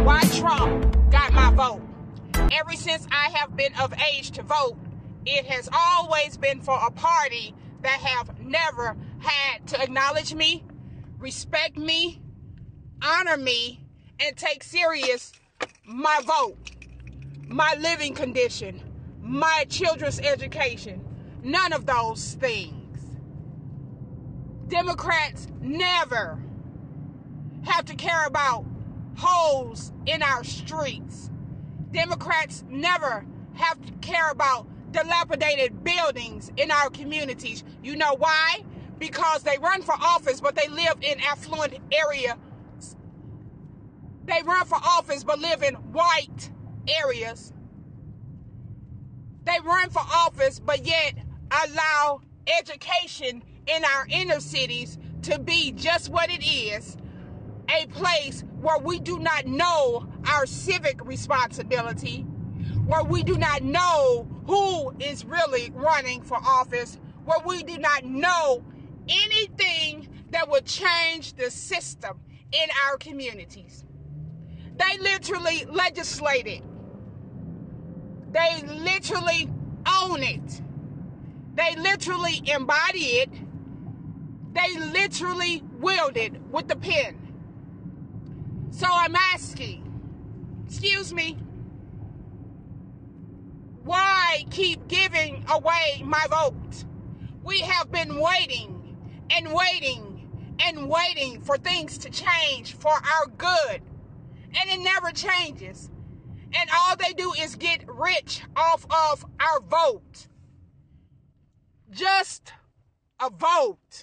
why Trump got my vote. Ever since I have been of age to vote, it has always been for a party that have never had to acknowledge me, respect me, honor me, and take serious my vote, my living condition, my children's education. None of those things. Democrats never have to care about holes in our streets. Democrats never have to care about dilapidated buildings in our communities. You know why? Because they run for office, but they live in affluent areas. They run for office, but live in white areas. They run for office, but yet allow education in our inner cities to be just what it is, a place where we do not know our civic responsibility, where we do not know who is really running for office, where we do not know anything that would change the system in our communities. They literally legislate it. They literally own it. They literally embody it. They literally wield it with the pen. So I'm asking, excuse me, why keep giving away my vote? We have been waiting and waiting and waiting for things to change for our good. And it never changes. And all they do is get rich off of our vote. Just a vote.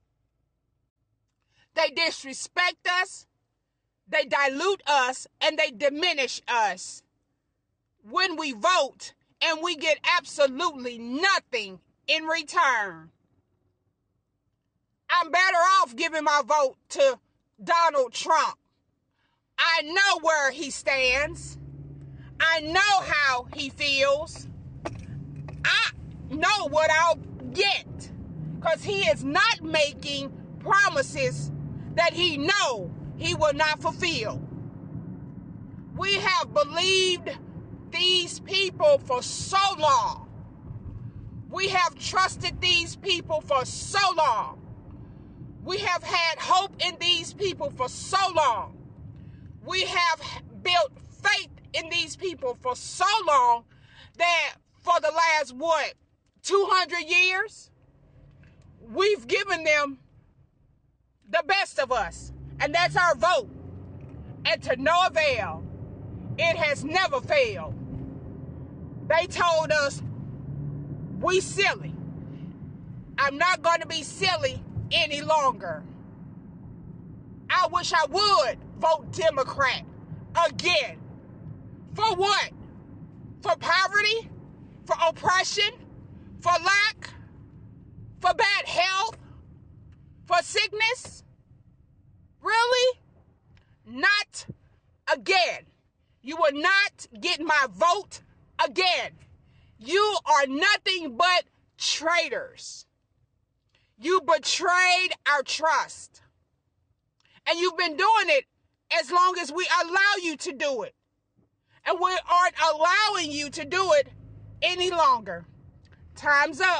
They disrespect us, they dilute us, and they diminish us when we vote, and we get absolutely nothing in return. I'm better off giving my vote to Donald Trump. I know where he stands. I know how he feels. I know what I'll get, because he is not making promises that he know he will not fulfill. We have believed these people for so long. We have trusted these people for so long. We have had hope in these people for so long. We have built faith in these people for so long that for the last, 200 years, we've given them the best of us, and that's our vote. And to no avail, it has never failed. They told us we silly. I'm not going to be silly any longer. I wish I would vote Democrat again. For what? For poverty? For oppression? For lack? For bad health? For sickness? Really? Not again. You will not get my vote again. You are nothing but traitors. You betrayed our trust. And you've been doing it as long as we allow you to do it. And we aren't allowing you to do it any longer. Time's up.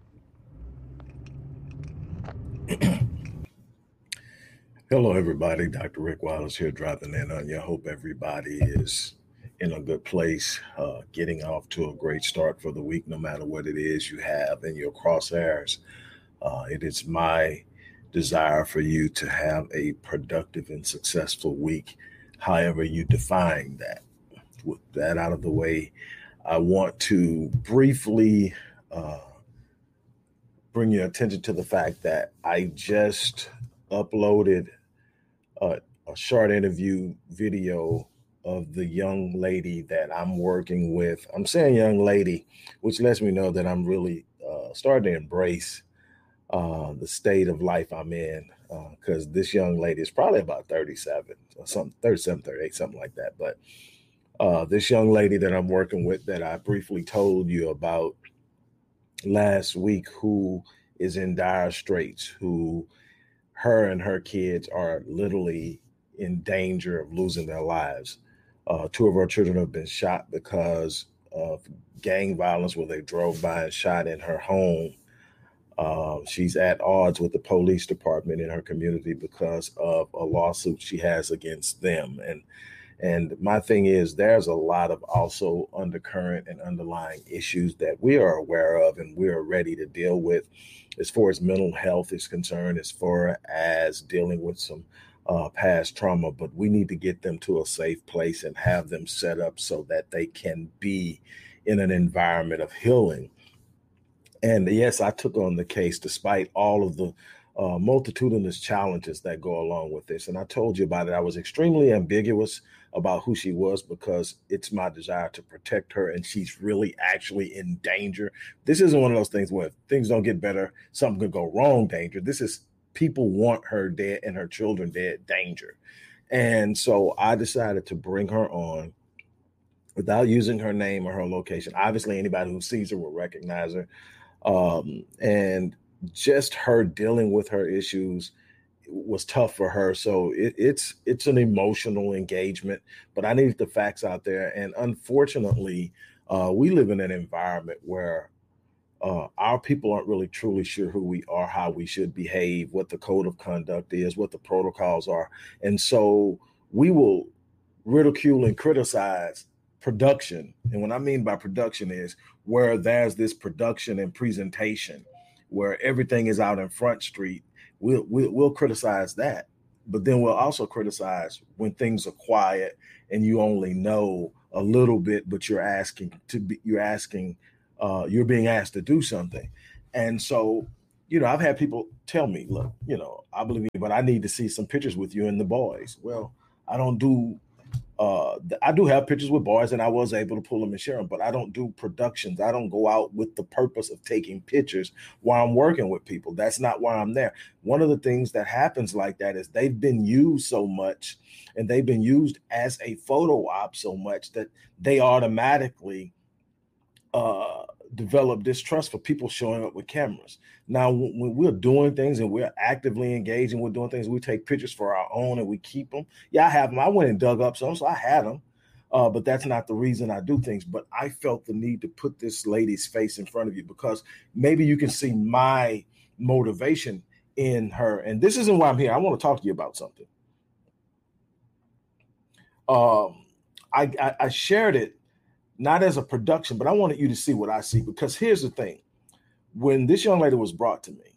Hello, everybody. Dr. Rick Wallace here, driving in on you. I hope everybody is in a good place, getting off to a great start for the week, no matter what it is you have in your crosshairs. It is my desire for you to have a productive and successful week, however you define that. With that out of the way, I want to briefly bring your attention to the fact that I just uploaded a short interview video of the young lady that I'm working with. I'm saying young lady, which lets me know that I'm really starting to embrace the state of life I'm in, because this young lady is probably about 37 or something, 37, 38, something like that. But this young lady that I'm working with, that I briefly told you about last week, who is in dire straits, who her and her kids are literally in danger of losing their lives. Two of our children have been shot because of gang violence where they drove by and shot in her home. She's at odds with the police department in her community because of a lawsuit she has against them. And my thing is, there's a lot of also undercurrent and underlying issues that we are aware of and we are ready to deal with as far as mental health is concerned, as far as dealing with some past trauma. But we need to get them to a safe place and have them set up so that they can be in an environment of healing. And yes, I took on the case despite all of the multitudinous challenges that go along with this. And I told you about it. I was extremely ambiguous about who she was because it's my desire to protect her. And she's really actually in danger. This isn't one of those things where if things don't get better, something could go wrong danger. This is people want her dead and her children dead danger. And so I decided to bring her on without using her name or her location. Obviously, anybody who sees her will recognize her. And just her dealing with her issues was tough for her. So it's an emotional engagement, but I needed the facts out there. And unfortunately, we live in an environment where our people aren't really truly sure who we are, how we should behave, what the code of conduct is, what the protocols are. And so we will ridicule and criticize production. And what I mean by production is where there's this production and presentation where everything is out in Front Street. We'll criticize that, but then we'll also criticize when things are quiet and you only know a little bit, but you're being asked to do something. And so, I've had people tell me, look, I believe you, but I need to see some pictures with you and the boys. Well, I don't do I do have pictures with boys and I was able to pull them and share them, but I don't do productions. I don't go out with the purpose of taking pictures while I'm working with people. That's not why I'm there. One of the things that happens like that is they've been used so much and they've been used as a photo op so much that they automatically develop distrust for people showing up with cameras. Now, when we're doing things and we're actively engaged and we're doing things, we take pictures for our own and we keep them. Yeah, I have them. I went and dug up some, so I had them. But that's not the reason I do things. But I felt the need to put this lady's face in front of you because maybe you can see my motivation in her. And this isn't why I'm here. I want to talk to you about something. I shared it not as a production, but I wanted you to see what I see, because here's the thing. When this young lady was brought to me,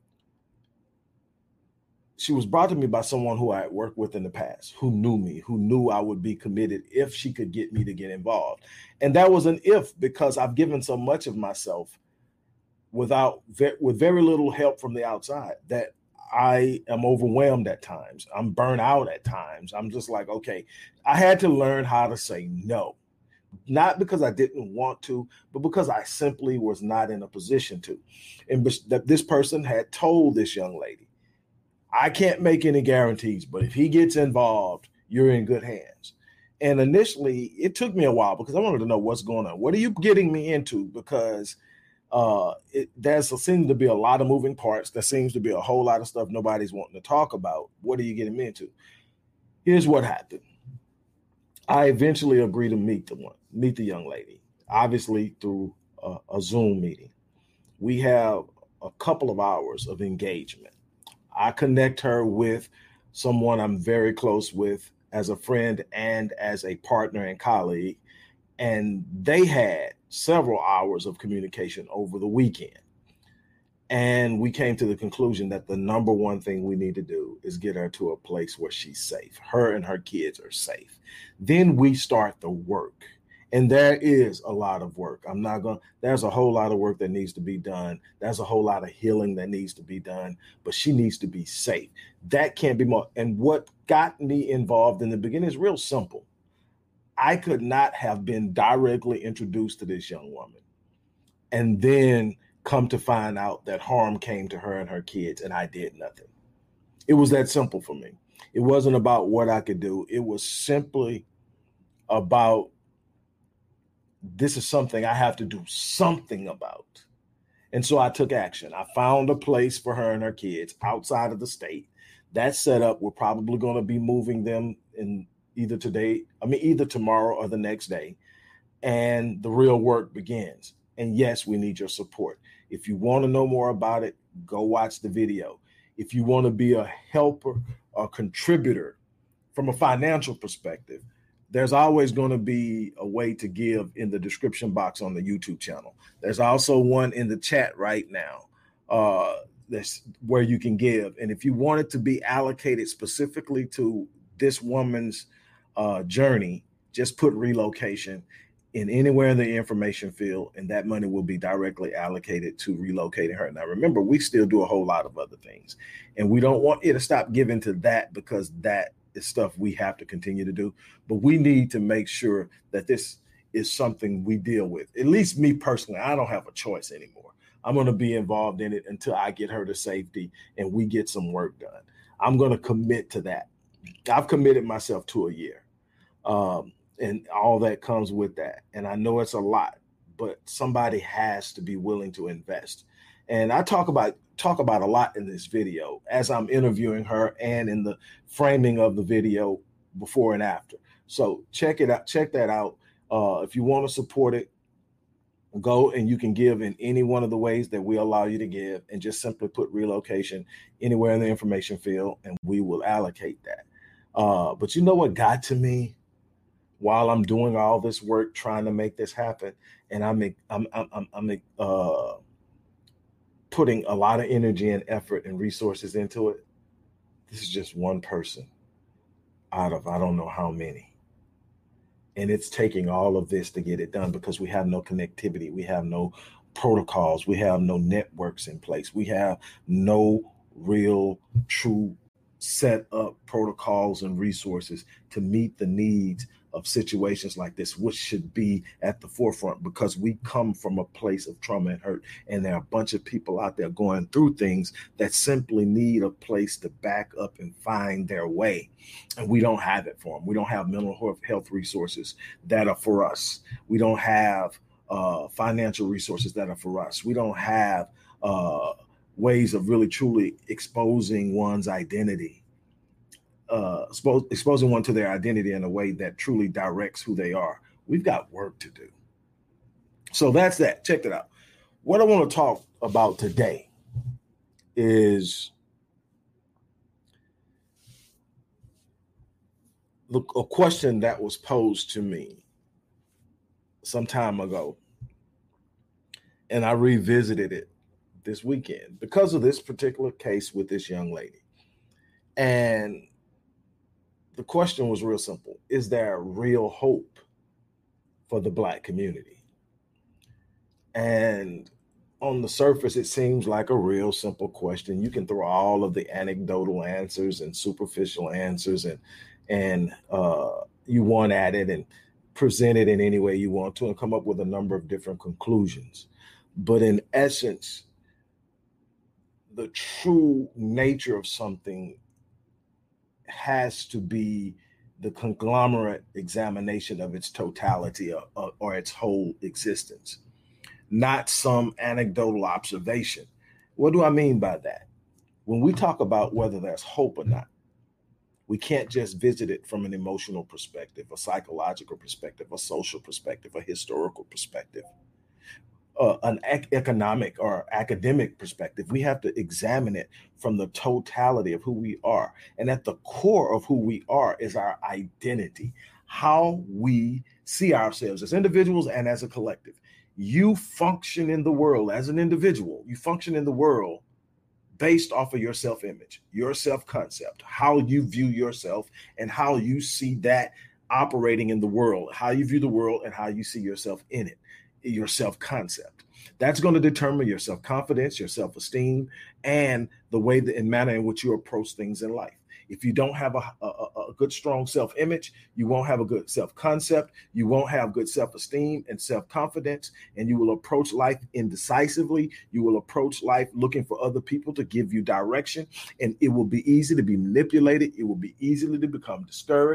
she was brought to me by someone who I had worked with in the past, who knew me, who knew I would be committed if she could get me to get involved. And that was an if, because I've given so much of myself with very little help from the outside that I am overwhelmed at times. I'm burnt out at times. I'm just like, okay, I had to learn how to say no. Not because I didn't want to, but because I simply was not in a position to. And that this person had told this young lady, I can't make any guarantees, but if he gets involved, you're in good hands. And initially, it took me a while because I wanted to know what's going on. What are you getting me into? Because there seems to be a lot of moving parts. There seems to be a whole lot of stuff nobody's wanting to talk about. What are you getting me into? Here's what happened. I eventually agreed to meet the young lady, obviously through a Zoom meeting. We have a couple of hours of engagement. I connect her with someone I'm very close with as a friend and as a partner and colleague. And they had several hours of communication over the weekend. And we came to the conclusion that the number one thing we need to do is get her to a place where she's safe. Her and her kids are safe. Then we start the work. And there is a lot of work. There's a whole lot of work that needs to be done. There's a whole lot of healing that needs to be done, but she needs to be safe. That can't be more. And what got me involved in the beginning is real simple. I could not have been directly introduced to this young woman and then come to find out that harm came to her and her kids and I did nothing. It was that simple for me. It wasn't about what I could do. It was simply about, this is something I have to do something about. And so I took action. I found a place for her and her kids outside of the state That's set up. We're probably going to be moving them in either tomorrow or the next day. And the real work begins. And yes, we need your support. If you want to know more about it, go watch the video. If you want to be a helper or contributor from a financial perspective, there's always going to be a way to give in the description box on the YouTube channel. There's also one in the chat right now. That's where you can give. And if you want it to be allocated specifically to this woman's journey, just put relocation in anywhere in the information field, and that money will be directly allocated to relocating her. Now, remember, we still do a whole lot of other things, and we don't want you to stop giving to that, because that is stuff we have to continue to do. But we need to make sure that this is something we deal with. At least me personally, I don't have a choice anymore. I'm going to be involved in it until I get her to safety and we get some work done. I'm going to commit to that. I've committed myself to a year. And all that comes with that. And I know it's a lot, but somebody has to be willing to invest. And I talk about a lot in this video as I'm interviewing her and in the framing of the video before and after. So check it out. Check that out. If you want to support it, go and you can give in any one of the ways that we allow you to give, and just simply put relocation anywhere in the information field and we will allocate that. But you know what got to me? While I'm doing all this work trying to make this happen, and I'm putting a lot of energy and effort and resources into it, this is just one person out of I don't know how many. And it's taking all of this to get it done, because we have no connectivity. We have no protocols. We have no networks in place. We have no real, true set up protocols and resources to meet the needs of situations like this, which should be at the forefront, because we come from a place of trauma and hurt. And there are a bunch of people out there going through things that simply need a place to back up and find their way. And we don't have it for them. We don't have mental health resources that are for us. We don't have financial resources that are for us. We don't have ways of really truly exposing one's identity. Exposing one to their identity in a way that truly directs who they are. We've got work to do. So that's that. Check it out. What I want to talk about today is a question that was posed to me some time ago, and I revisited it this weekend because of this particular case with this young lady. And the question was real simple. Is there real hope for the Black community? And on the surface, it seems like a real simple question. You can throw all of the anecdotal answers and superficial answers and you want at it and present it in any way you want to and come up with a number of different conclusions. But in essence, the true nature of something has to be the conglomerate examination of its totality or its whole existence, not some anecdotal observation. What do I mean by that? When we talk about whether there's hope or not, we can't just visit it from an emotional perspective, a psychological perspective, a social perspective, a historical perspective, an economic or academic perspective. We have to examine it from the totality of who we are. And at the core of who we are is our identity, how we see ourselves as individuals and as a collective. You function in the world as an individual. You function in the world based off of your self-image, your self-concept, how you view yourself and how you see that operating in the world, how you view the world and how you see yourself in it. Your self-concept. That's going to determine your self-confidence, your self-esteem, and the way and manner in which you approach things in life. If you don't have a good, strong self-image, you won't have a good self-concept, you won't have good self-esteem and self-confidence, and you will approach life indecisively. You will approach life looking for other people to give you direction, and it will be easy to be manipulated. It will be easy to become discouraged,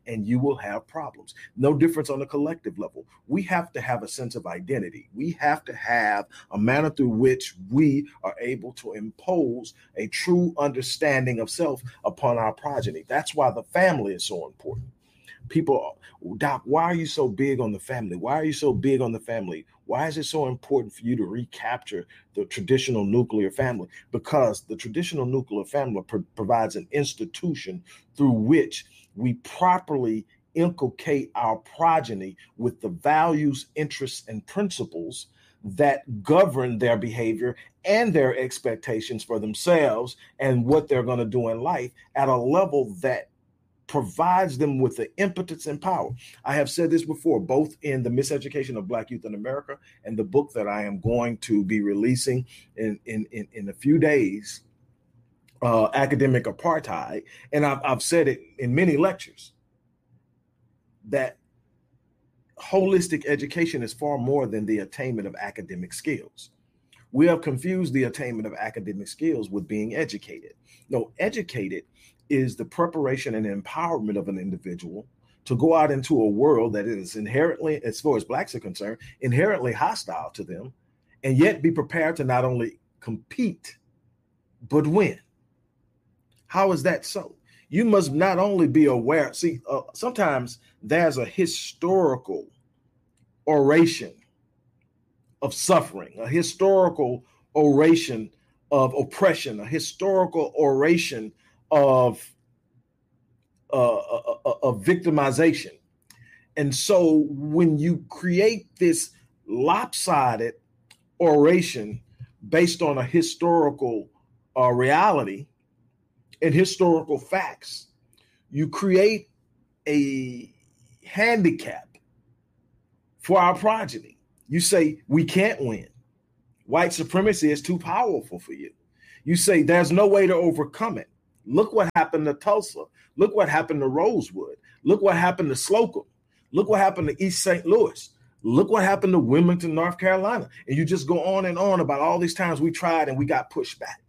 and you will have problems. No difference on the collective level. We have to have a sense of identity. We have to have a manner through which we are able to impose a true understanding of self upon our progeny. That's why the family is so important. People, Doc, why are you so big on the family? Why are you so big on the family? Why is it so important for you to recapture the traditional nuclear family? Because the traditional nuclear family provides an institution through which we properly inculcate our progeny with the values, interests, and principles that govern their behavior and their expectations for themselves and what they're going to do in life at a level that provides them with the impetus and power. I have said this before, both in The Miseducation of Black Youth in America and the book that I am going to be releasing in a few days, Academic Apartheid. And I've said it in many lectures that holistic education is far more than the attainment of academic skills. We have confused the attainment of academic skills with being educated. No, educated is the preparation and empowerment of an individual to go out into a world that is inherently, as far as Blacks are concerned, inherently hostile to them, and yet be prepared to not only compete, but win. How is that so? You must not only be aware, sometimes there's a historical oration of suffering, a historical oration of oppression, a historical oration of victimization. And so when you create this lopsided oration based on a historical reality and historical facts, you create a handicap for our progeny. You say, we can't win. White supremacy is too powerful for you. You say, there's no way to overcome it. Look what happened to Tulsa. Look what happened to Rosewood. Look what happened to Slocum. Look what happened to East St. Louis. Look what happened to Wilmington, North Carolina. And you just go on and on about all these times we tried and we got pushed back.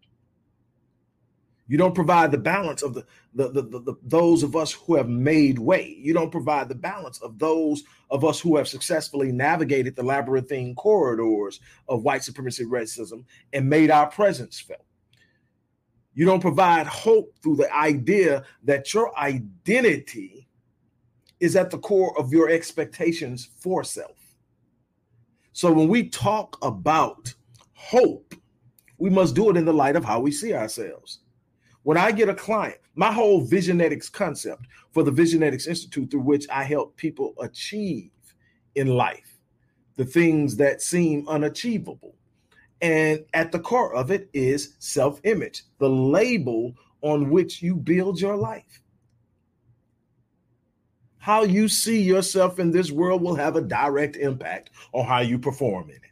You don't provide the balance of those of us who have made way. You don't provide the balance of those of us who have successfully navigated the labyrinthine corridors of white supremacy racism and made our presence felt. You don't provide hope through the idea that your identity is at the core of your expectations for self. So when we talk about hope, we must do it in the light of how we see ourselves. When I get a client, my whole Visionetics concept for the Visionetics Institute, through which I help people achieve in life the things that seem unachievable. And at the core of it is self-image, the label on which you build your life. How you see yourself in this world will have a direct impact on how you perform in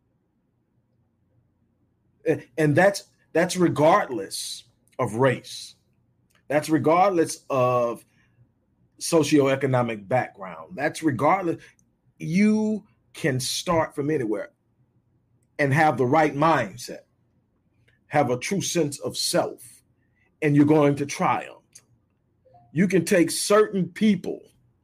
it. And that's regardless of race. That's regardless of socioeconomic background. That's regardless. You can start from anywhere and have the right mindset, have a true sense of self, and you're going to triumph. You can take certain people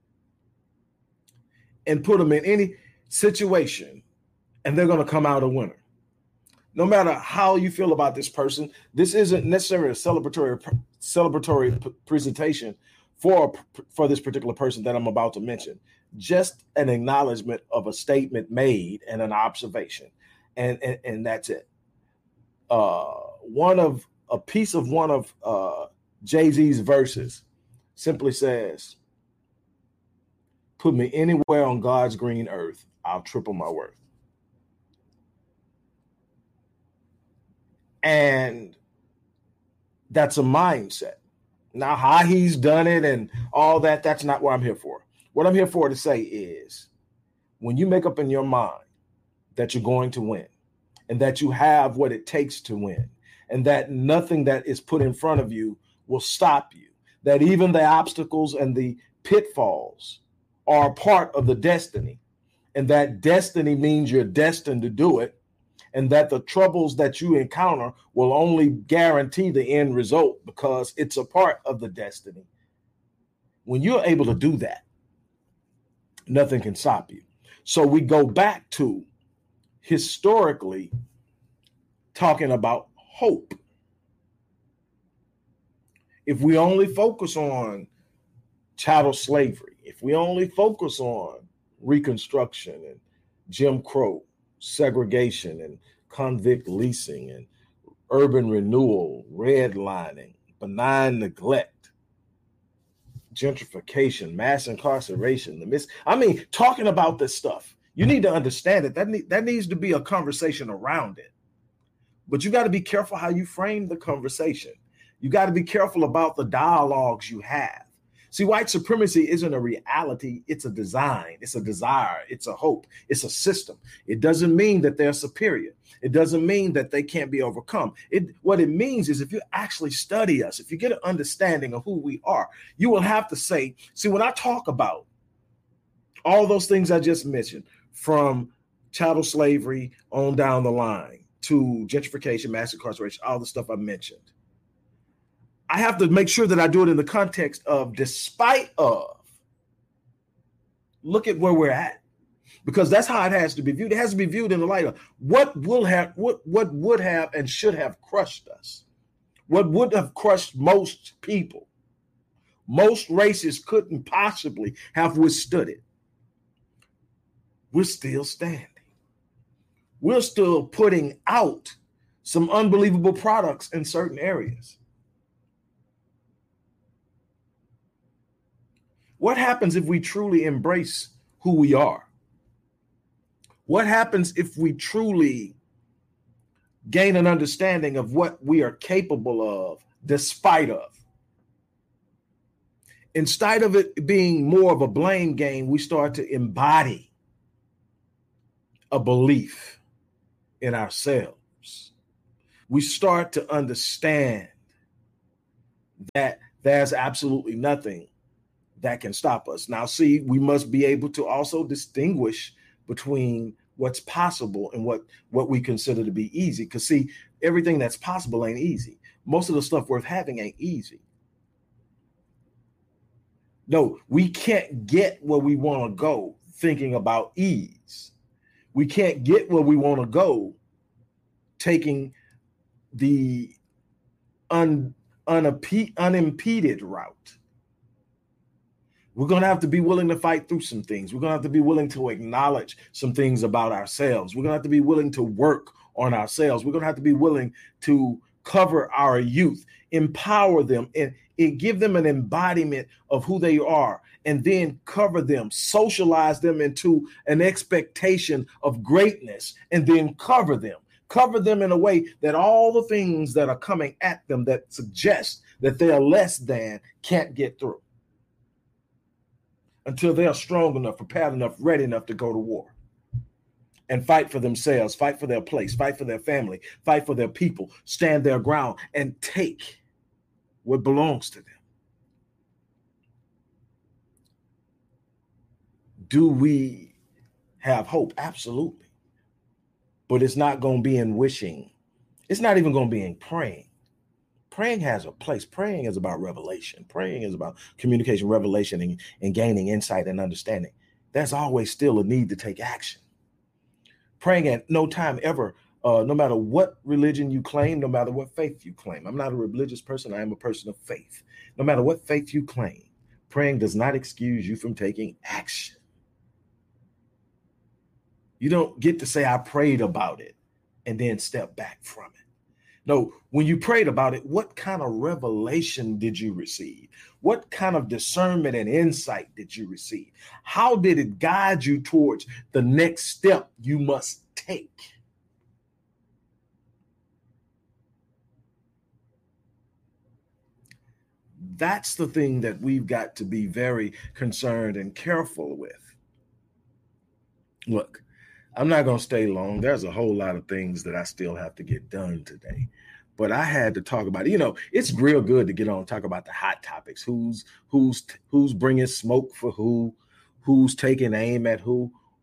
and put them in any situation, and they're going to come out a winner. No matter how you feel about this person, this isn't necessarily a celebratory presentation for this particular person that I'm about to mention. Just an acknowledgement of a statement made and an observation. And that's it. One of Jay-Z's verses simply says, "Put me anywhere on God's green earth, I'll triple my worth." And that's a mindset. Now, how he's done it and all that, that's not what I'm here for. What I'm here for to say is, when you make up in your mind that you're going to win and that you have what it takes to win and that nothing that is put in front of you will stop you, that even the obstacles and the pitfalls are part of the destiny, and that destiny means you're destined to do it, and that the troubles that you encounter will only guarantee the end result because it's a part of the destiny. When you're able to do that, nothing can stop you. So we go back to historically talking about hope. If we only focus on chattel slavery, if we only focus on Reconstruction and Jim Crow, segregation and convict leasing and urban renewal, redlining, benign neglect, gentrification, mass incarceration, talking about this stuff, you need to understand it. That needs to be a conversation around it. But you got to be careful how you frame the conversation. You got to be careful about the dialogues you have. See, white supremacy isn't a reality. It's a design. It's a desire. It's a hope. It's a system. It doesn't mean that they're superior. It doesn't mean that they can't be overcome. What it means is if you actually study us, if you get an understanding of who we are, you will have to say, see, when I talk about all those things I just mentioned, from chattel slavery on down the line to gentrification, mass incarceration, all the stuff I mentioned, I have to make sure that I do it in the context of despite of. Look at where we're at, because that's how it has to be viewed. It has to be viewed in the light of what would have and should have crushed us, what would have crushed most people. Most races couldn't possibly have withstood it. We're still standing. We're still putting out some unbelievable products in certain areas. What happens if we truly embrace who we are? What happens if we truly gain an understanding of what we are capable of despite of? Instead of it being more of a blame game, we start to embody a belief in ourselves. We start to understand that there's absolutely nothing that can stop us. Now, see, we must be able to also distinguish between what's possible and what we consider to be easy. Because, see, everything that's possible ain't easy. Most of the stuff worth having ain't easy. No, we can't get where we want to go thinking about ease. We can't get where we want to go taking the unimpeded route. We're going to have to be willing to fight through some things. We're going to have to be willing to acknowledge some things about ourselves. We're going to have to be willing to work on ourselves. We're going to have to be willing to cover our youth, empower them, and give them an embodiment of who they are, and then cover them, socialize them into an expectation of greatness, and then cover them in a way that all the things that are coming at them that suggest that they are less than can't get through, until they are strong enough, prepared enough, ready enough to go to war and fight for themselves, fight for their place, fight for their family, fight for their people, stand their ground, and take what belongs to them. Do we have hope? Absolutely. But it's not going to be in wishing. It's not even going to be in praying. Praying has a place. Praying is about revelation. Praying is about communication, revelation, and gaining insight and understanding. There's always still a need to take action. Praying at no time ever, no matter what religion you claim, no matter what faith you claim. I'm not a religious person. I am a person of faith. No matter what faith you claim, praying does not excuse you from taking action. You don't get to say, I prayed about it and then step back from it. No, when you prayed about it, what kind of revelation did you receive? What kind of discernment and insight did you receive? How did it guide you towards the next step you must take? That's the thing that we've got to be very concerned and careful with. Look, I'm not going to stay long. There's a whole lot of things that I still have to get done today. But I had to talk about it. It's real good to get on and talk about the hot topics. Who's bringing smoke for who's taking aim at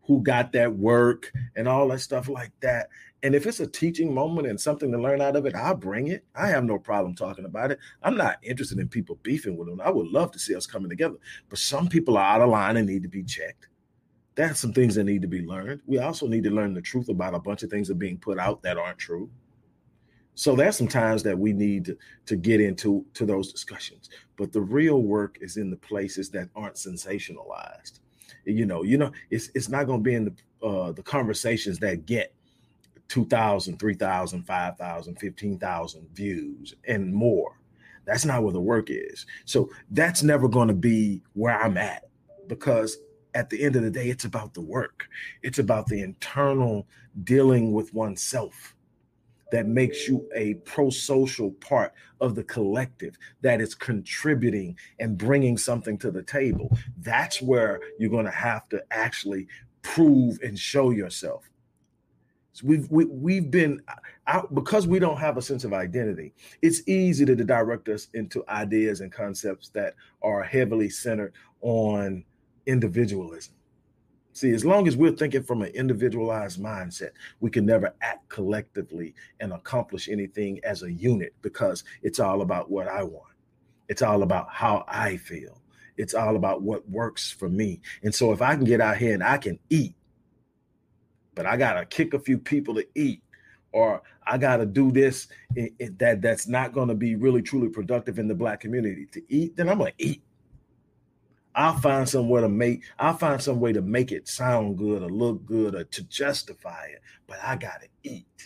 who got that work and all that stuff like that. And if it's a teaching moment and something to learn out of it, I'll bring it. I have no problem talking about it. I'm not interested in people beefing with them. I would love to see us coming together. But some people are out of line and need to be checked. There's some things that need to be learned. We also need to learn the truth about a bunch of things that are being put out that aren't true. So there's some times that we need to get into those discussions. But the real work is in the places that aren't sensationalized. It's not going to be in the conversations that get 2,000, 3,000, 5,000, 15,000 views and more. That's not where the work is. So that's never going to be where I'm at, because at the end of the day, it's about the work. It's about the internal dealing with oneself that makes you a pro-social part of the collective that is contributing and bringing something to the table. That's where you're going to have to actually prove and show yourself. So we've been out because we don't have a sense of identity. It's easy to direct us into ideas and concepts that are heavily centered on individualism. See, as long as we're thinking from an individualized mindset, we can never act collectively and accomplish anything as a unit, because it's all about what I want. It's all about how I feel. It's all about what works for me. And so if I can get out here and I can eat, but I got to kick a few people to eat, or I got to do this that's not going to be really truly productive in the Black community to eat, then I'm going to eat. I'll find some way to make it sound good or look good or to justify it, but I got to eat.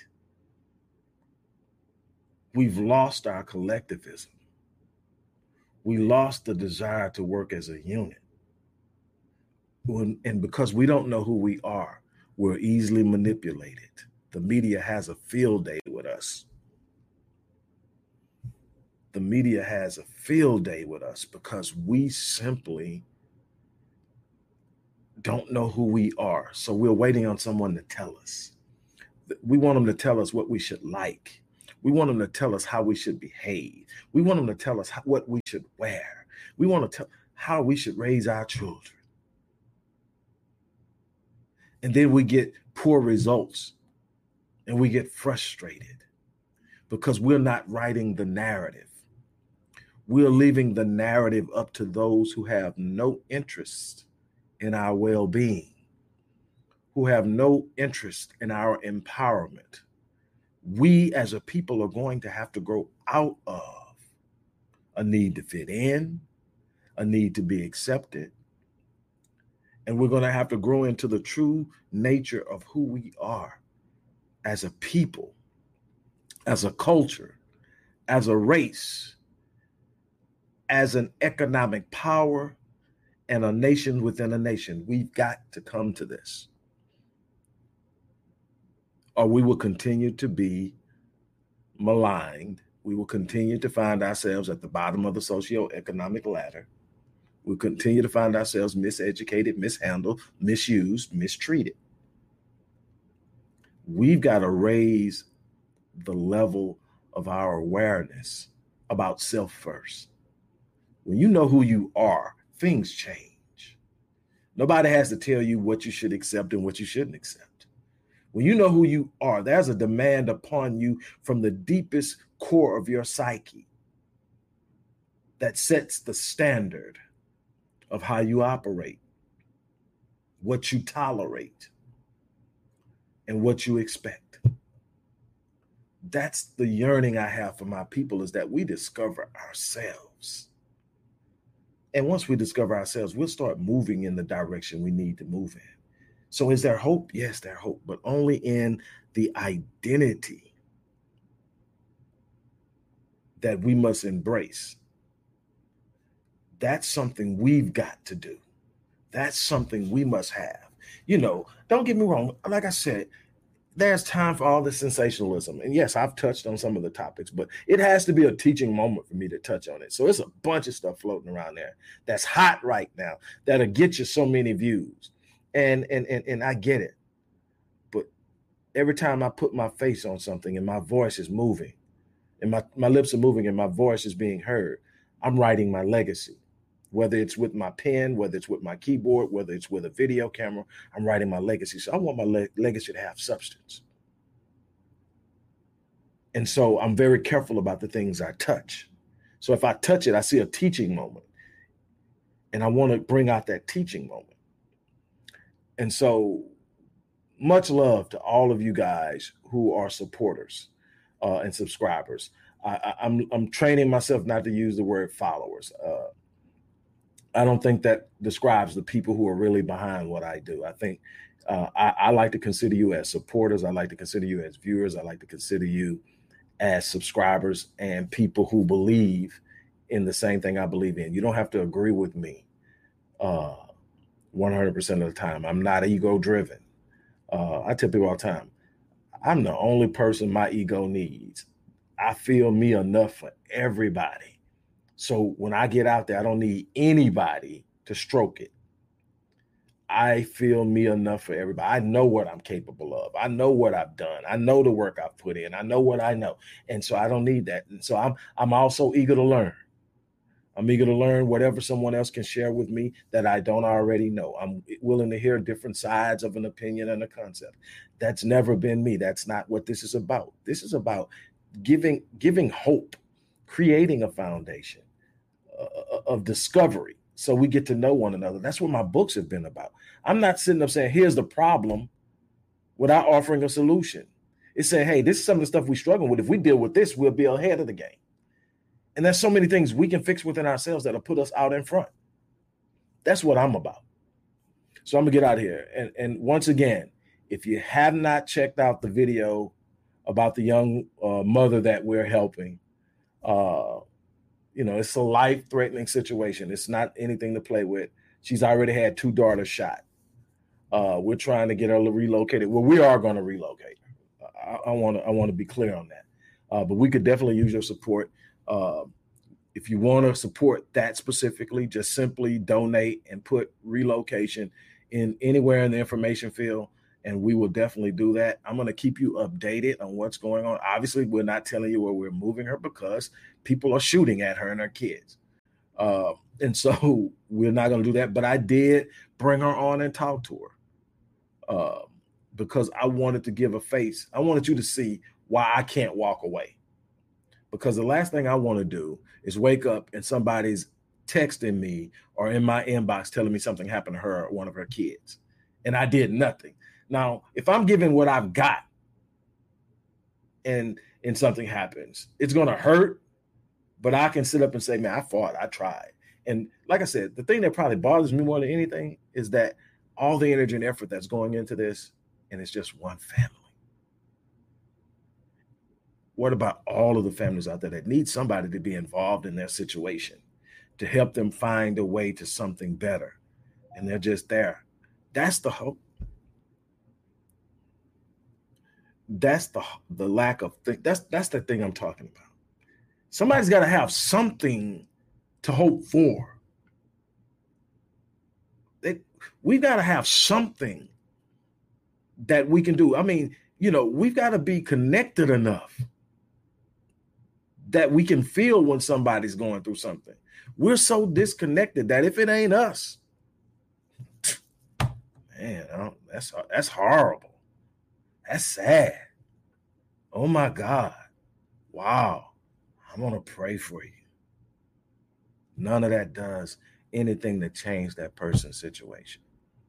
We've lost our collectivism. We lost the desire to work as a unit. And because we don't know who we are, we're easily manipulated. The media has a field day with us. The media has a field day with us because we simply don't know who we are. So we're waiting on someone to tell us. We want them to tell us what we should like. We want them to tell us how we should behave. We want them to tell us what we should wear. We want to tell how we should raise our children. And then we get poor results and we get frustrated because we're not writing the narrative. We're leaving the narrative up to those who have no interest in our well-being, who have no interest in our empowerment. We as a people are going to have to grow out of a need to fit in, a need to be accepted, and we're going to have to grow into the true nature of who we are as a people, as a culture, as a race, as an economic power, and a nation within a nation. We've got to come to this, or we will continue to be maligned. We will continue to find ourselves at the bottom of the socioeconomic ladder. We'll continue to find ourselves miseducated, mishandled, misused, mistreated. We've got to raise the level of our awareness about self first. When you know who you are, things change. Nobody has to tell you what you should accept and what you shouldn't accept. When you know who you are, there's a demand upon you from the deepest core of your psyche that sets the standard of how you operate, what you tolerate, and what you expect. That's the yearning I have for my people, is that we discover ourselves. And once we discover ourselves, we'll start moving in the direction we need to move in. So is there hope? Yes, there's hope, but only in the identity that we must embrace. That's something we've got to do. That's something we must have. Don't get me wrong. Like I said, there's time for all this sensationalism. And yes, I've touched on some of the topics, but it has to be a teaching moment for me to touch on it. So it's a bunch of stuff floating around there that's hot right now that'll get you so many views. And I get it. But every time I put my face on something and my voice is moving and my lips are moving and my voice is being heard, I'm writing my legacy. Whether it's with my pen, whether it's with my keyboard, whether it's with a video camera, I'm writing my legacy. So I want my legacy to have substance. And so I'm very careful about the things I touch. So if I touch it, I see a teaching moment. And I want to bring out that teaching moment. And so much love to all of you guys who are supporters and subscribers. I'm training myself not to use the word followers. I don't think that describes the people who are really behind what I do. I think I like to consider you as supporters. I like to consider you as viewers. I like to consider you as subscribers and people who believe in the same thing I believe in. You don't have to agree with me 100% of the time. I'm not ego driven. I tell people all the time, I'm the only person my ego needs. I feel me enough for everybody. So when I get out there, I don't need anybody to stroke it. I feel me enough for everybody. I know what I'm capable of. I know what I've done. I know the work I've put in. I know what I know. And so I don't need that. And so I'm also eager to learn. I'm eager to learn whatever someone else can share with me that I don't already know. I'm willing to hear different sides of an opinion and a concept. That's never been me. That's not what this is about. This is about giving hope, creating a foundation of discovery so we get to know one another. That's what my books have been about. I'm not sitting up saying, here's the problem without offering a solution. It's saying, hey, this is some of the stuff we struggle with. If we deal with this, we'll be ahead of the game. And there's so many things we can fix within ourselves that'll put us out in front. That's what I'm about. So I'm gonna get out of here. And once again, if you have not checked out the video about the young mother that we're helping, it's a life-threatening situation. It's not anything to play with. She's already had 2 daughters shot. We're trying to get her relocated. Well, we are going to relocate her. I want to be clear on that. But we could definitely use your support. If you want to support that specifically, just simply donate and put relocation in anywhere in the information field, and we will definitely do that. I'm going to keep you updated on what's going on. Obviously, we're not telling you where we're moving her because people are shooting at her and her kids. And so we're not going to do that. But I did bring her on and talk to her because I wanted to give a face. I wanted you to see why I can't walk away. Because the last thing I want to do is wake up and somebody's texting me or in my inbox telling me something happened to her or one of her kids. And I did nothing. Now, if I'm giving what I've got and something happens, it's going to hurt, but I can sit up and say, man, I fought, I tried. And like I said, the thing that probably bothers me more than anything is that all the energy and effort that's going into this, and it's just one family. What about all of the families out there that need somebody to be involved in their situation to help them find a way to something better? And they're just there. That's the hope. That's the lack of thing. That's the thing I'm talking about. Somebody's got to have something to hope for. We've got to have something that we can do. I mean, we've got to be connected enough that we can feel when somebody's going through something. We're so disconnected that if it ain't us, man, that's horrible. That's sad. Oh my God. Wow. I'm going to pray for you. None of that does anything to change that person's situation.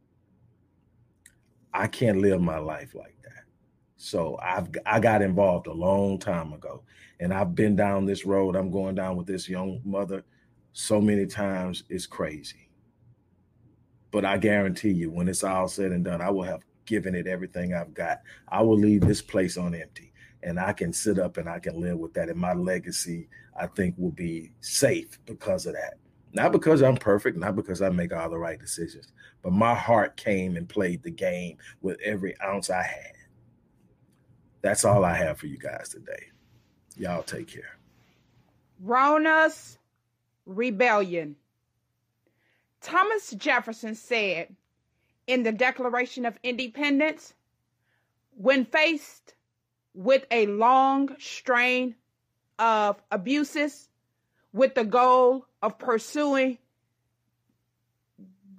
I can't live my life like that. So I got involved a long time ago, and I've been down this road. I'm going down with this young mother so many times. It's crazy. But I guarantee you, when it's all said and done, I will have given it everything I've got. I will leave this place on empty, and I can sit up and I can live with that. And my legacy, I think, will be safe because of that. Not because I'm perfect, not because I make all the right decisions, but my heart came and played the game with every ounce I had. That's all I have for you guys today. Y'all take care. Rona's rebellion. Thomas Jefferson said in the Declaration of Independence, when faced with a long strain of abuses with the goal of pursuing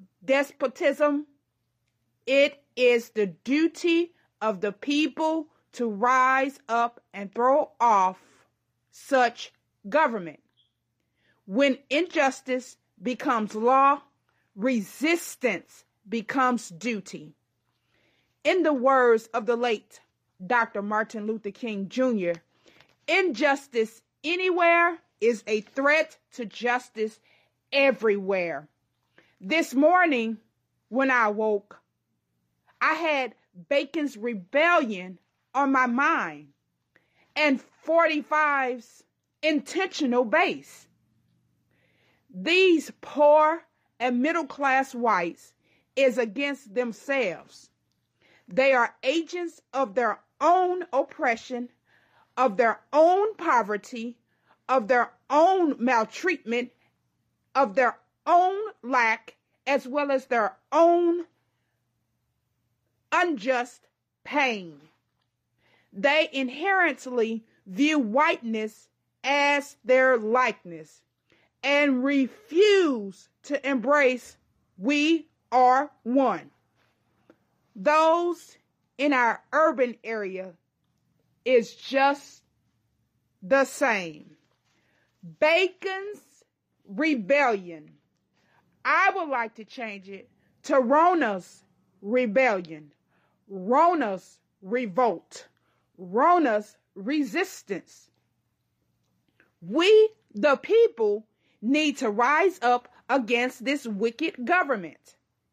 despotism, it is the duty of the people to rise up and throw off such government. When injustice becomes law, resistance becomes duty. In the words of the late Dr. Martin Luther King Jr., injustice anywhere is a threat to justice everywhere. This morning, when I woke, I had Bacon's Rebellion on my mind and 45's intentional base. These poor and middle-class whites is against themselves. They are agents of their own oppression, of their own poverty, of their own maltreatment, of their own lack, as well as their own unjust pain. They inherently view whiteness as their likeness and refuse to embrace we are one. Those in our urban area is just the same. Bacon's Rebellion. I would like to change it to Rona's Rebellion, Rona's Revolt, Rona's Resistance. We, the people, need to rise up against this wicked government.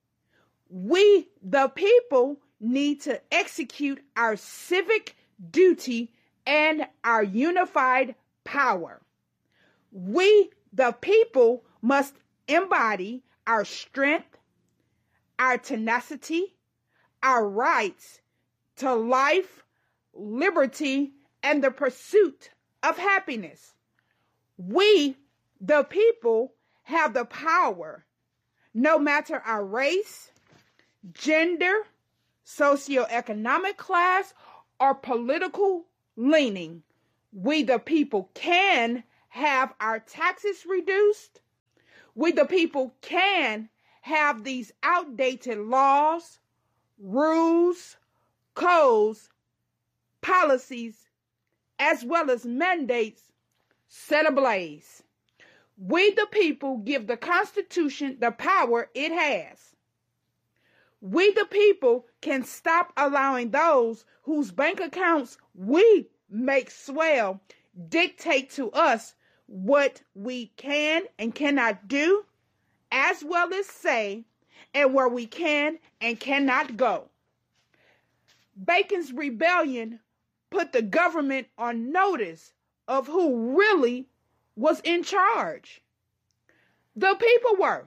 We, the people, need to execute our civic duty and our unified power. We, the people, must embody our strength, our tenacity, our rights to life, liberty, and the pursuit of happiness. We, the people, have the power, no matter our race, gender, socioeconomic class, or political leaning. We, the people, can have our taxes reduced. We, the people, can have these outdated laws, rules, codes, policies, as well as mandates set ablaze. We, the people, give the Constitution the power it has. We, the people, can stop allowing those whose bank accounts we make swell dictate to us what we can and cannot do, as well as say, and where we can and cannot go. Bacon's Rebellion put the government on notice of who really was in charge. The people were.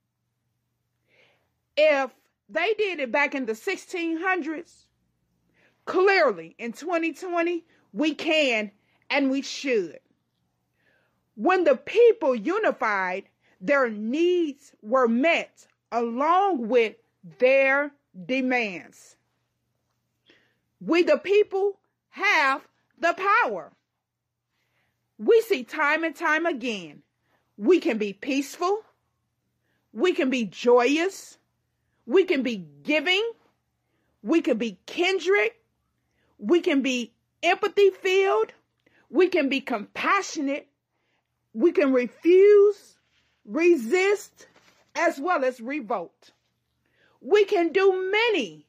If they did it back in the 1600s, clearly in 2020, we can and we should. When the people unified, their needs were met along with their demands. We, the people, have the power. We see time and time again, we can be peaceful, we can be joyous, we can be giving, we can be kindred, we can be empathy-filled, we can be compassionate, we can refuse, resist, as well as revolt. We can do many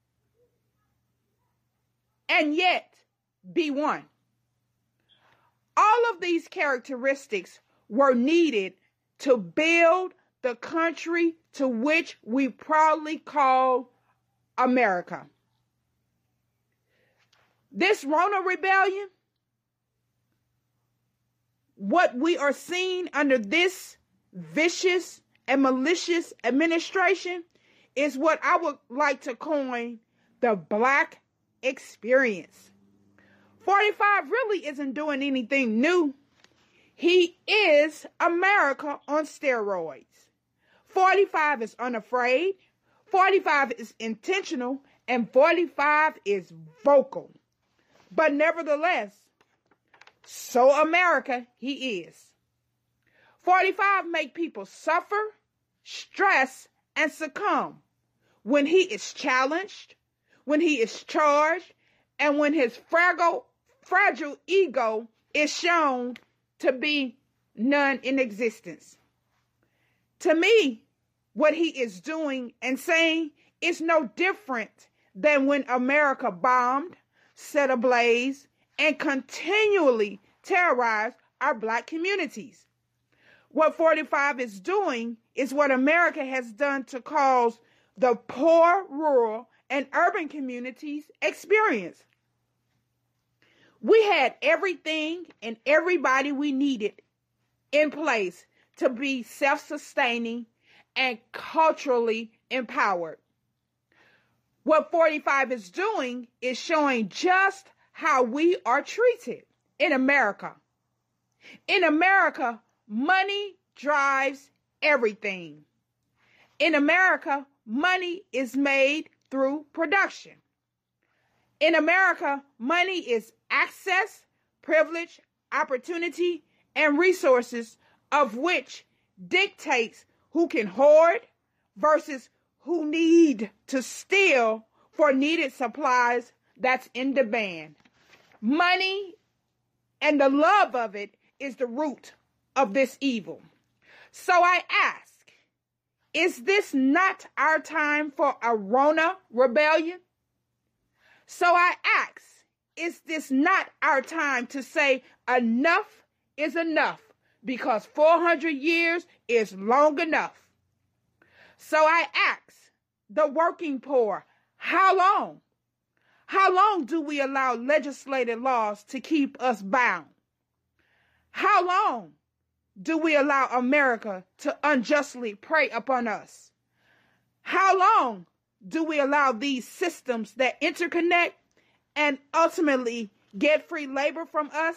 and yet be one. All of these characteristics were needed to build the country to which we proudly call America. This Rona Rebellion, what we are seeing under this vicious and malicious administration is what I would like to coin the Black experience. 45 really isn't doing anything new. He is America on steroids. 45 is unafraid. 45 is intentional. And 45 is vocal. But nevertheless, so America he is. 45 make people suffer, stress, and succumb when he is challenged, when he is charged, and when his fragile ego is shown to be none in existence. To me, what he is doing and saying is no different than when America bombed, set ablaze, and continually terrorized our Black communities. What 45 is doing is what America has done to cause the poor, rural, and urban communities experience. We had everything and everybody we needed in place to be self-sustaining and culturally empowered. What 45 is doing is showing just how we are treated in America. In America, money drives everything. In America, money is made through production. In America, money is access, privilege, opportunity, and resources, of which dictates who can hoard versus who need to steal for needed supplies that's in demand. Money and the love of it is the root of this evil. So I ask, is this not our time for a Rona rebellion? So I ask, is this not our time to say enough is enough, because 400 years is long enough? So I ask the working poor, how long? How long do we allow legislated laws to keep us bound? How long do we allow America to unjustly prey upon us? How long do we allow these systems that interconnect and ultimately get free labor from us?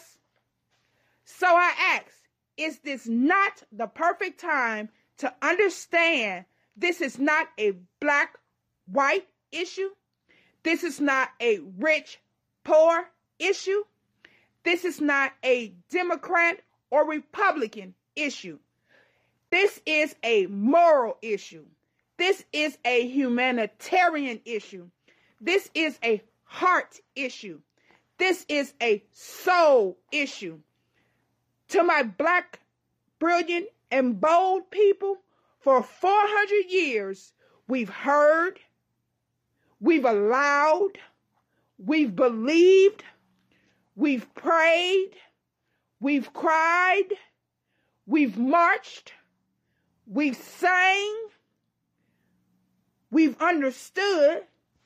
So I ask, is this not the perfect time to understand this is not a black-white issue? This is not a rich-poor issue. This is not a Democrat or Republican issue. This is a moral issue. This is a humanitarian issue. This is a heart issue. This is a soul issue. To my Black, brilliant, and bold people, for 400 years, we've heard, we've allowed, we've believed, we've prayed, we've cried, we've marched, we've sang, we've understood,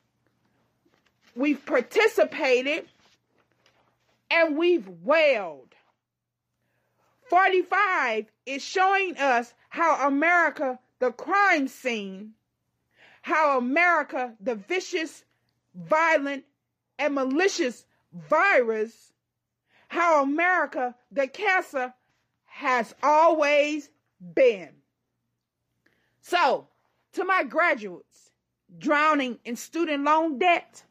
we've participated, and we've wailed. 45 is showing us how America, the crime scene, how America, the vicious, violent, and malicious virus, how America, the cancer, has always been. So, to my graduates drowning in student loan debt,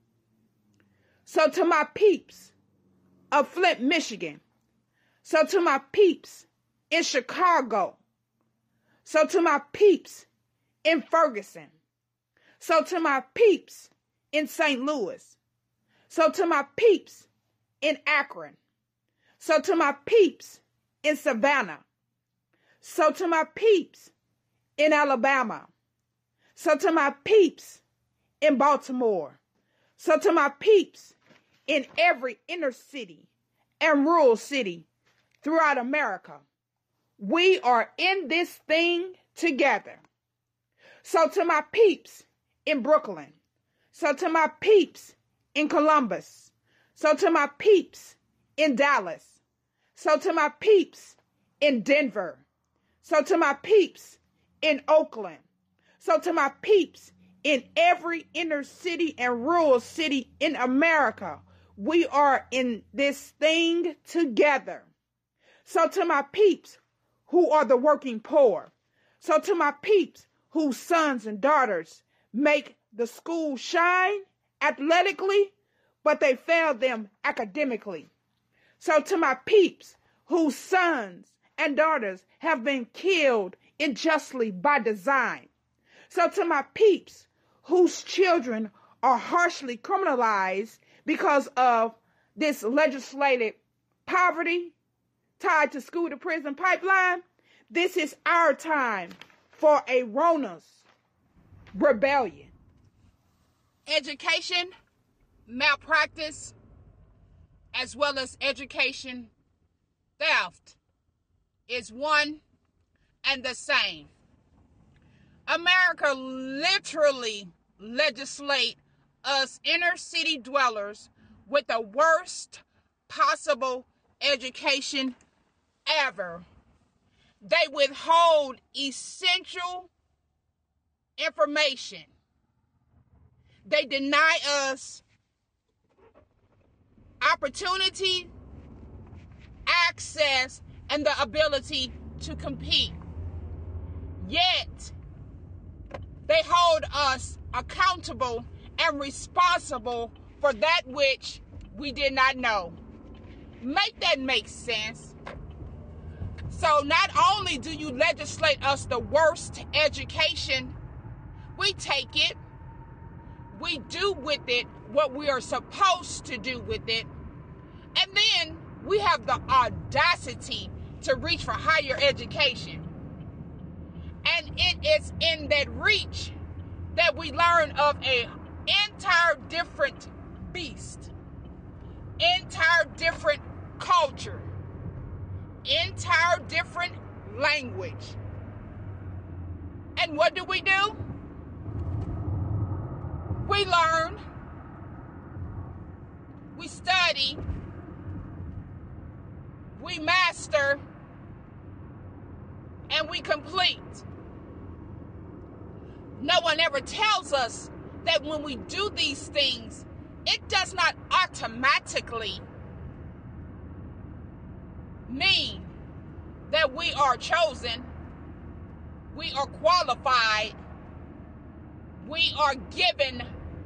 so to my peeps of Flint, Michigan, so to my peeps in Chicago, so to my peeps in Ferguson, so to my peeps in St. Louis, so to my peeps in Akron, so to my peeps in Savannah, so to my peeps in Alabama, so to my peeps in Baltimore, so to my peeps in every inner city and rural city throughout America, we are in this thing together. So to my peeps in Brooklyn, so to my peeps in Columbus, so to my peeps in Dallas, so to my peeps in Denver, so to my peeps in Oakland, so to my peeps in every inner city and rural city in America, we are in this thing together. So to my peeps who are the working poor, so to my peeps whose sons and daughters make the school shine athletically, but they fail them academically. So to my peeps whose sons and daughters have been killed unjustly by design. So to my peeps whose children are harshly criminalized because of this legislated poverty tied to school to prison pipeline, this is our time for a Rona's rebellion. Education malpractice, as well as education theft, is one and the same. America literally legislate us inner city dwellers with the worst possible education ever. They withhold essential information. They deny us opportunity, access, and the ability to compete. Yet, they hold us accountable and responsible for that which we did not know. Make that make sense. So not only do you legislate us the worst education, we take it, we do with it what we are supposed to do with it, and then we have the audacity to reach for higher education. And it is in that reach that we learn of an entire different beast, entire different culture, entire different language. And what do? We learn, we study, we master, and we complete. No one ever tells us that when we do these things, it does not automatically mean that we are chosen, we are qualified, we are given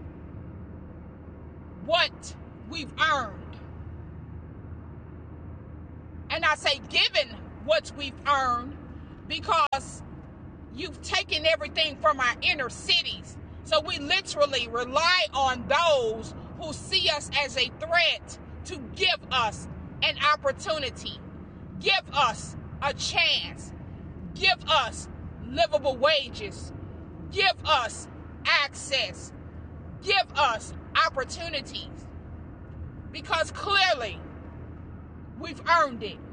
what we've earned. And I say given what we've earned because you've taken everything from our inner cities. So we literally rely on those who see us as a threat to give us an opportunity, give us a chance, give us livable wages, give us access, give us opportunities. Because clearly, we've earned it.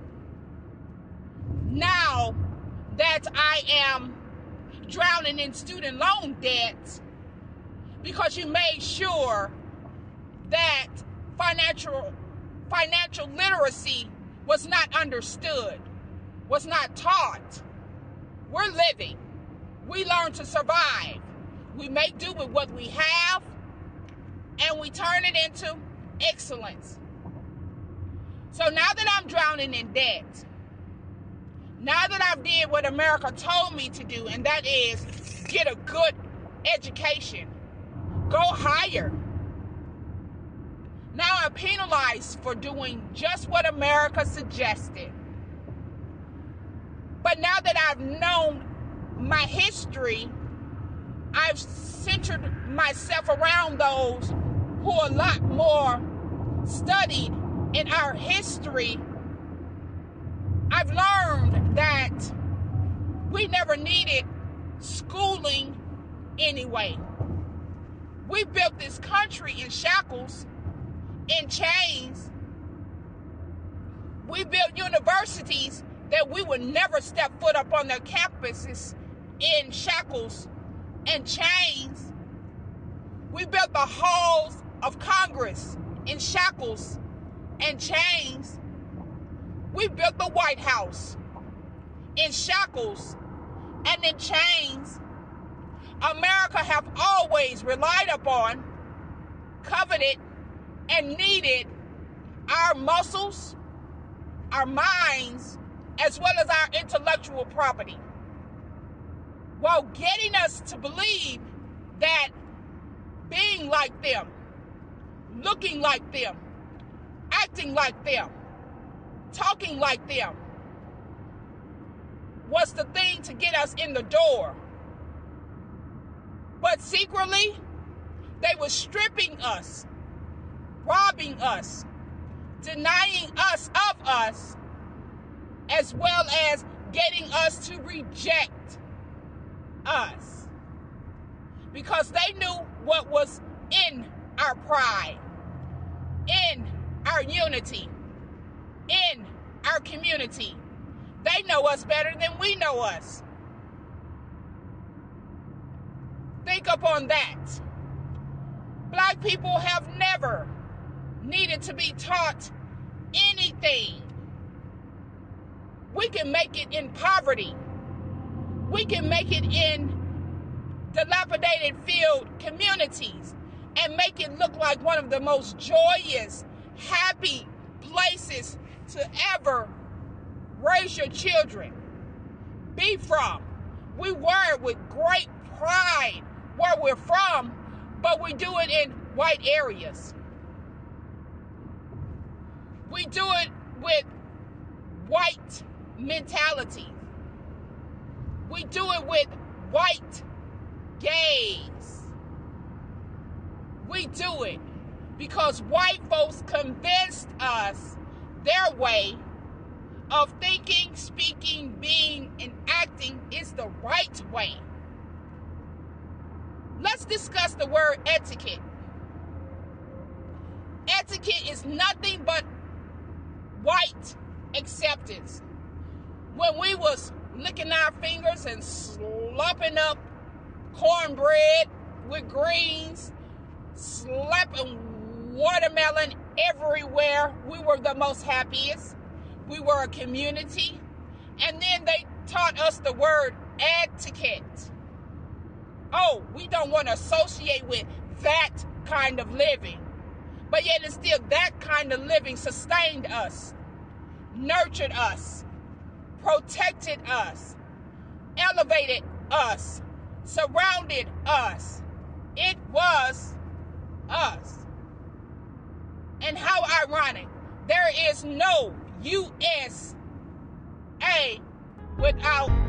Now that I am drowning in student loan debt because you made sure that financial literacy was not understood, was not taught. We're living. We learn to survive. We make do with what we have, and we turn it into excellence. So now that I'm drowning in debt, now that I've did what America told me to do, and that is get a good education, go higher. Now I'm penalized for doing just what America suggested. But now that I've known my history, I've centered myself around those who are a lot more studied in our history. I've learned that we never needed schooling anyway. We built this country in shackles, in chains. We built universities that we would never step foot up on their campuses in shackles and chains. We built the halls of Congress in shackles and chains. We built the White House in shackles and in chains. America have always relied upon, coveted, and needed our muscles, our minds, as well as our intellectual property, while getting us to believe that being like them, looking like them, acting like them, talking like them was the thing to get us in the door. But secretly, they were stripping us, robbing us, denying us of us, as well as getting us to reject us. Because they knew what was in our pride, in our unity, in our community. They know us better than we know us. Think upon that. Black people have never needed to be taught anything. We can make it in poverty. We can make it in dilapidated field communities and make it look like one of the most joyous, happy places to ever raise your children, be from. We wear it with great pride where we're from, but we do it in white areas. We do it with white mentality. We do it with white gaze. We do it because white folks convinced us their way of thinking, speaking, being, and acting is the right way. Let's discuss the word etiquette. Etiquette is nothing but white acceptance. When we was licking our fingers and slopping up cornbread with greens, slapping watermelon everywhere, we were the most happiest. We were a community. And then they taught us the word etiquette. Oh, we don't want to associate with that kind of living. But yet and still, that kind of living sustained us, nurtured us, protected us, elevated us, surrounded us. It was us. And how ironic. There is no USA without